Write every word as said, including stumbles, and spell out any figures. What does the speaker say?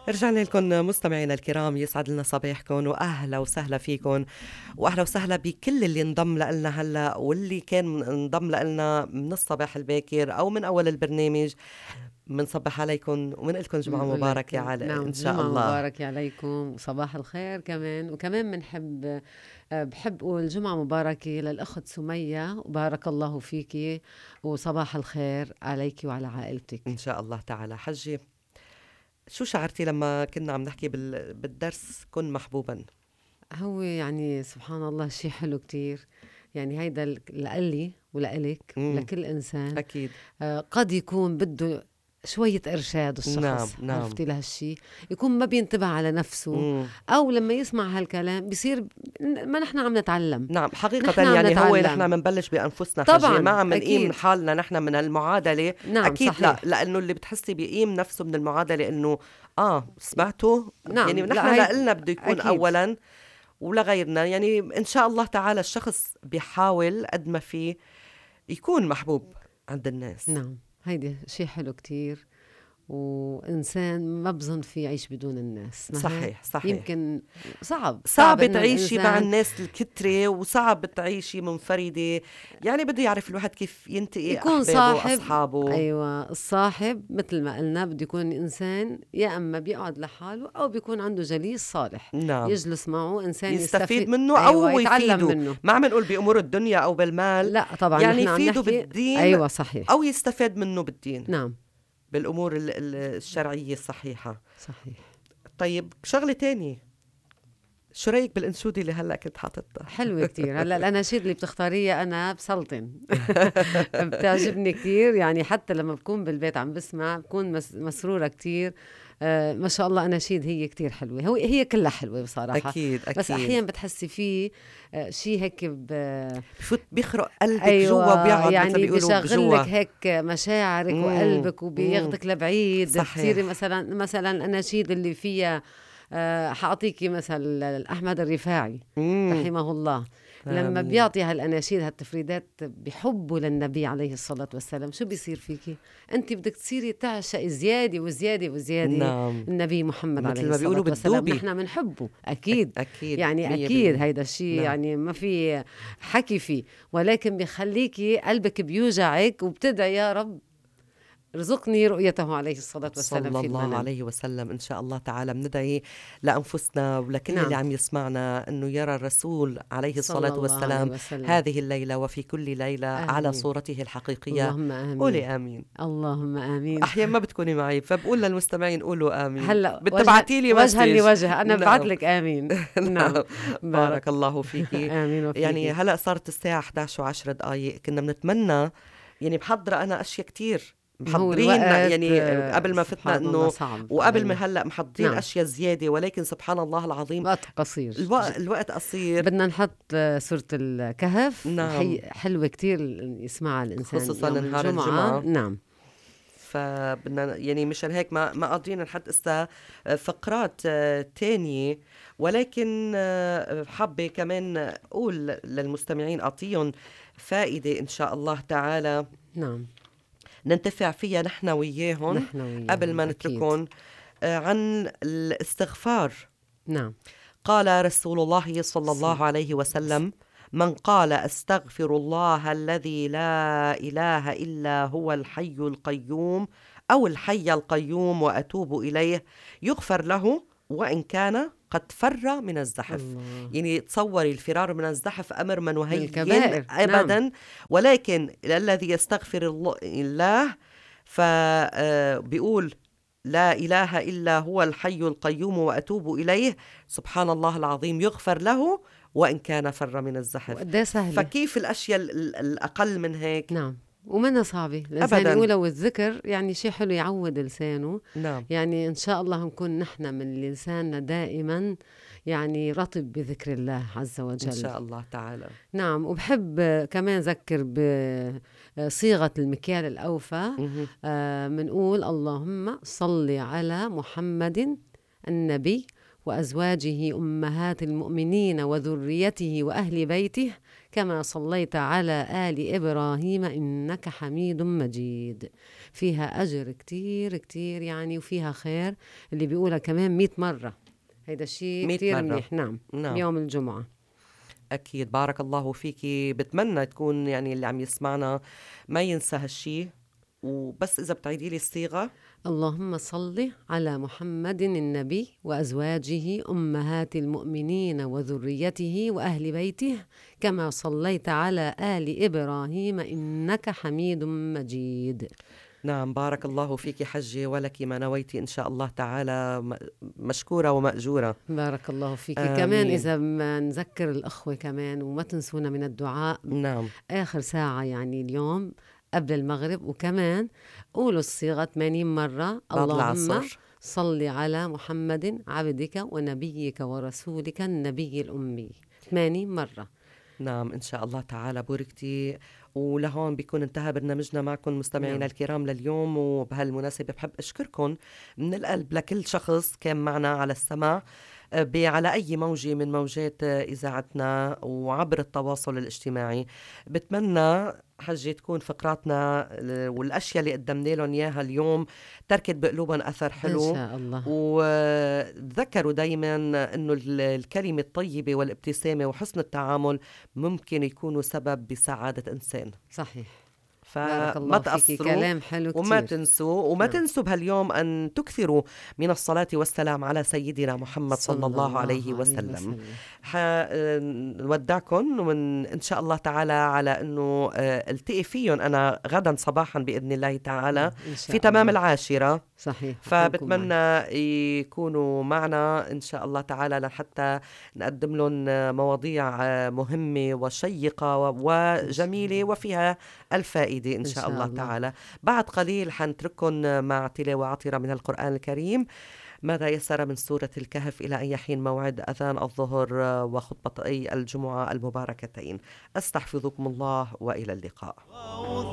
رجعنا لكم مستمعينا الكرام، يسعد لنا صباحكم واهلا وسهلا فيكم، واهلا وسهلا بكل اللي انضم لنا هلا واللي كان انضم لنا من الصباح الباكر او من اول البرنامج. بنصبح عليكم وبنقول لكم جمعه بنقول لك مبارك يا علاء نعم، ان شاء جمعة الله. مباركة عليكم وصباح الخير كمان. وكمان بنحب آه، بحب أقول جمعة مباركة للأخت سمية وبارك الله فيكي، وصباح الخير عليك وعلى ان عائلتك. شاء الله تعالى. حجي، شو شعرتي لما كنا عم نحكي بال... بالدرس كن محبوبا؟ هو يعني سبحان الله شيء حلو كتير. يعني هيدا ل- لإلي ولإلك امم ولكل إنسان. اكيد. آه، قد يكون بده شوية إرشاد نعم الشخص، نعم. عرفتي لهالشي، يكون ما بينتبه على نفسه، امم أو لما يسمع هالكلام بيصير ما نحن عم نتعلم. نعم حقيقة، نحن عم يعني هو نتعلم. نحن منبلش بأنفسنا حجي، ما طبعا عم نقيم أكيد. حالنا نحن من المعادلة. نعم أكيد لا، صحيح. لأنه اللي بتحسي بيقيم نفسه من المعادلة إنه آه سمعتوا. يعني نعم نحن لا هي لإلنا بده يكون أكيد. أولا ولغيرنا، يعني إن شاء الله تعالى الشخص بيحاول قد ما فيه يكون محبوب عند الناس. نعم هيدي شيء حلو كتير. وإنسان ما بظن في يعيش بدون الناس، ما هيك؟ صحيح صحيح. يمكن صعب صعب صعب إنه تعيشي مع الإنسان الناس الكترة وصعب تعيشي منفردة. يعني بده يعرف الواحد كيف ينتقي يكون أحبابه صاحب. أصحابه. أيوة الصاحب مثل ما قلنا بده يكون إنسان يا أما بيقعد لحاله أو بيكون عنده جليس صالح نعم، يجلس معه، إنسان يستفيد يستفيد. منه أيوة أو يتعلم يفيده. منه. ما عم نقول بأمور الدنيا أو بالمال، لا طبعا يعني نحن عم يفيده نحكي. بالدين أيوة صحيح. أو يستفاد منه بالدين، نعم بالأمور ال- ال- الشرعية الصحيحة. صحيح. طيب شغلة تانية، شو رأيك بالأنشودة اللي هلأ كنت حاططها؟ حلوة كتير. هلا الأناشيد اللي بتختاريها أنا بسلطن. بتعجبني كتير، يعني حتى لما بكون بالبيت عم بسمع بكون مس مسرورة كتير. آه ما شاء الله أناشيد هي كتير حلوة، هو هي كلها حلوة بصراحة. أكيد بس أكيد. أحيانا بتحسي فيه آه شي هيك ب بفوت بيخرق قلبك جوا أيوة وبيقعد مثل يعني بيقولوا بيشغل بجوا. لك هيك مشاعرك امم وقلبك امم وبياخدك لبعيد، بتصيري صحيح. مثلا مثلا الأناشيد اللي فيها آه حأعطيكي مثل أحمد الرفاعي امم رحمه الله. لما آمين. بيعطي هالأناشيد هالتفريدات بحبه للنبي عليه الصلاة والسلام، شو بيصير فيكي؟ أنت بدك تصيري تعشقي زيادة وزيادة وزيادة نعم، النبي محمد عليه مثل ما الصلاة بيقولوا والسلام. بتدوبي. نحن بنحبه أك- أكيد. أكيد يعني مية أكيد بالمية. هيدا الشيء نعم. يعني ما في حكي فيه، ولكن بيخليكي قلبك بيوجعك وبتدعي يا رب ارزقني رؤيته عليه الصلاة والسلام صلى في الله المنام. عليه وسلم. إن شاء الله تعالى بندعي لأنفسنا ولكل اللي نعم عم يسمعنا أنه يرى الرسول عليه الصلاة صلى الله عليه والسلام وسلم. هذه الليلة وفي كل ليلة على آمين. صورته الحقيقية. اللهم آمين. قولي آمين. اللهم آمين. أحيانا ما بتكوني معي فبقول للمستمعين قولوا آمين، هلا وجها بتبعتي لي وجها مسج. لوجه انا نعم. ببعت لك امين. نعم. نعم. بارك. بارك الله فيكي. امين يعني وفيكي. هلأ صارت الساعة إحدى عشر وعشر دقايق، كنا بنتمنى، يعني محضرة أنا أشياء كتير هو محضرين، الوقت يعني آه، قبل ما فتنا سبحان الله انه، صعب وقبل ما علينا. هلا محضرين نعم اشياء زياده، ولكن سبحان الله العظيم وقت قصير الو... ج... الوقت قصير. بدنا نحط آه، سورة الكهف، حي... نعم، حلوة كتير يسمعها الإنسان خصوصا يوم نهار الجمعة. الجمعه. نعم فبدنا يعني مشان هيك ما ما قادرين نحط اسا فقرات آه، تانية، ولكن آه، حابة كمان أقول للمستمعين أعطيهم فائدة إن شاء الله تعالى نعم ننتفع فيها نحن وياهم نحن قبل وياهم ما أكيد. نتركهم. آه، عن الاستغفار. نعم قال رسول الله صلى صل... الله عليه وسلم: من قال أستغفر الله الذي لا إله إلا هو الحي القيوم أو الحي القيوم وأتوب إليه يغفر له وإن كان قد فر من الزحف. الله. يعني تصوري الفرار من الزحف أمر من منهي الكبائر. نعم أبدا، ولكن الذي يستغفر الله الله فبيقول لا إله إلا هو الحي القيوم وأتوب إليه، سبحان الله العظيم، يغفر له وإن كان فر من الزحف. وقديه سهلة. فكيف الأشياء ال- ال- الأقل من هيك؟ نعم ومنها صعبة الإنسان أبدا. يقولها، والذكر يعني شيء حلو يعود لسانه. نعم يعني إن شاء الله نكون نحن من لساننا دائما يعني رطب بذكر الله عز إن وجل. شاء الله تعالى. نعم وبحب كمان ذكر بصيغة المكيال الأوفى. مهم. آه، منقول اللهم صل على محمد النبي وأزواجه أمهات المؤمنين وذريته وأهل بيته كما صليت على آل إبراهيم إنك حميد مجيد. فيها أجر كتير كتير يعني، وفيها خير اللي بيقولها كمان مئة مرة. هيدا الشيء مئة كتير مرة. منيح. نعم. نعم يوم الجمعة. أكيد. بارك الله فيكي. بتمنى تكون يعني اللي عم يسمعنا ما ينسى هالشي. وبس إذا بتعيدي لي الصيغة. اللهم صل على محمد النبي وأزواجه أمهات المؤمنين وذريته وأهل بيته كما صليت على آل إبراهيم إنك حميد مجيد. نعم بارك الله فيك حجة، ولك ما نويتي إن شاء الله تعالى م- مشكورة ومأجورة. بارك الله فيك. آمين. كمان إذا ما نذكر الأخوة كمان وما تنسونا من الدعاء نعم آخر ساعة يعني اليوم قبل المغرب، وكمان قولوا الصيغة ثمانين مرة. بعد اللهم العصر. صل على محمد عبدك ونبيك ورسولك النبي الأمي ثمانين مرة. نعم إن شاء الله تعالى بوركتي. ولهون بيكون انتهى برنامجنا معكم مستمعينا نعم. الكرام لليوم. وبهالمناسبة بحب أشكركم من القلب لكل شخص كان معنا على السمع ب- على أي موجة من موجات إذاعتنا وعبر التواصل الاجتماعي. بتمنى حجة تكون فقراتنا والأشياء اللي قدمنا لهم إياها اليوم تركت بقلوبهم أثر إن حلو. شاء الله. وذكروا دايما أنه ال- الكلمة الطيبة والابتسامة وحسن التعامل ممكن يكونوا سبب بسعادة إنسان. صحيح. فما بارك الله فيك. تقصروا كلام حلو وما كتير. تنسوا وما نعم. تنسوا بهاليوم أن تكثروا من الصلاة والسلام على سيدنا محمد صلى الله عليه وسلم. نودعكم ومن إن شاء الله تعالى على أنه آه، التقي فيهم أنا غدا صباحا بإذن الله تعالى إن شاء في تمام الله. العاشرة. صحيح. فبتمنى يكونوا معنا إن شاء الله تعالى لحتى نقدم لهم مواضيع مهمة وشيقة وجميلة وفيها الفائدة إن شاء الله تعالى. بعد قليل حنترككم مع تلاوة عطرة من القرآن الكريم ما تيسر من سورة الكهف إلى أن يحين موعد أذان الظهر وخطبتي الجمعة المباركتين. أستحفظكم الله وإلى اللقاء.